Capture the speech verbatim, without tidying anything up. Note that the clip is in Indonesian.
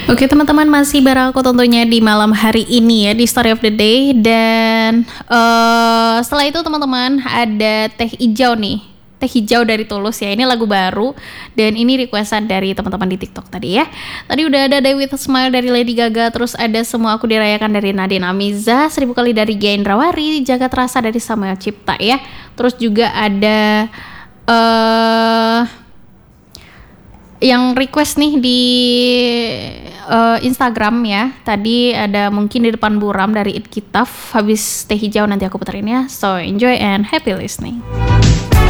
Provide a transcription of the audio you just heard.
Oke teman-teman, masih bareng aku tentunya di malam hari ini ya, di Story of the Day. Dan uh, setelah itu teman-teman ada teh hijau nih, teh hijau dari Tulus ya. Ini lagu baru dan ini requestan dari teman-teman di TikTok tadi ya. Tadi udah ada Day With A Smile dari Lady Gaga, terus ada Semua Aku Dirayakan dari Nadine Amiza, Seribu Kali dari Gia Indrawari, Jaga Terasa dari Samuel Cipta ya. Terus juga ada uh, yang request nih di uh, Instagram ya. Tadi ada Mungkin di Depan Buram dari It Kitaf. Habis teh hijau nanti aku puterin ya. So enjoy and happy listening.